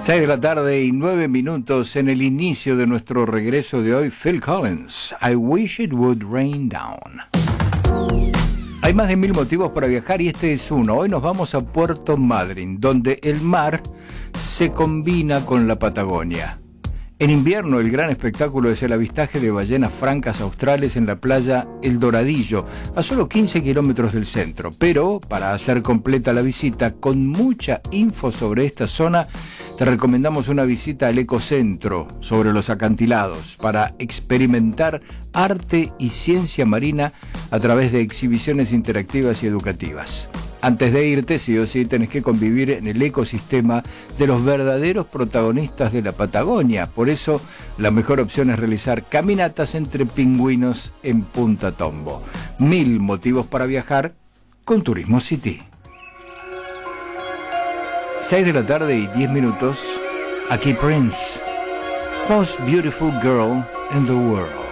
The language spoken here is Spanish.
6 de la tarde y 9 minutos en el inicio de nuestro regreso de hoy. Phil Collins, I Wish It Would Rain Down. Hay más de 1000 motivos para viajar y este es uno. Hoy nos vamos a Puerto Madryn, donde el mar se combina con la Patagonia. En invierno, el gran espectáculo es el avistaje de ballenas francas australes en la playa El Doradillo, a solo 15 kilómetros del centro. Pero, para hacer completa la visita, con mucha info sobre esta zona, te recomendamos una visita al Ecocentro, sobre los acantilados, para experimentar arte y ciencia marina a través de exhibiciones interactivas y educativas. Antes de irte, sí o sí, tenés que convivir en el ecosistema de los verdaderos protagonistas de la Patagonia. Por eso, la mejor opción es realizar caminatas entre pingüinos en Punta Tombo. 1000 motivos para viajar con Turismo City. 6 de la tarde y 10 minutos. Aquí Prince. Most beautiful girl in the world.